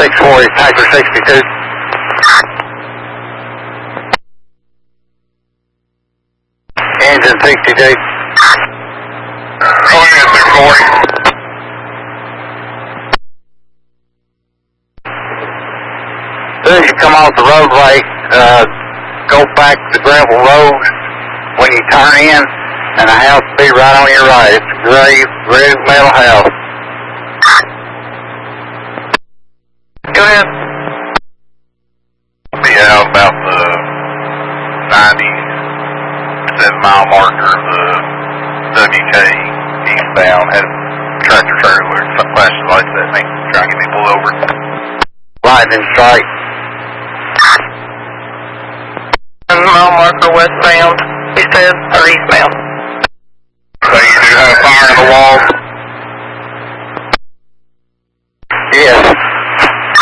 640, Tiger 62. Engine 62. Calling in 640. As soon as you come off the roadway, go back to the gravel road when you turn in, and the house will be right on your right. It's a gray metal house. Go ahead. Be out about the 97-mile marker of the WK eastbound. Had a tractor trailer flashing lights at me, trying to get me pulled over. Lightning strike. 7-mile marker westbound, he said, or eastbound.